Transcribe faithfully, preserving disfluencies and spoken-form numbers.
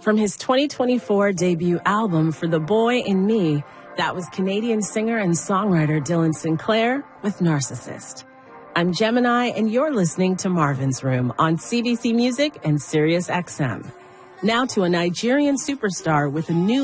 From his twenty twenty-four debut album For the Boy in Me, that was Canadian singer and songwriter Dylan Sinclair with Narcissist. I'm Gemini, and you're listening to Marvin's Room on C B C Music and Sirius X M. Now to a Nigerian superstar with a new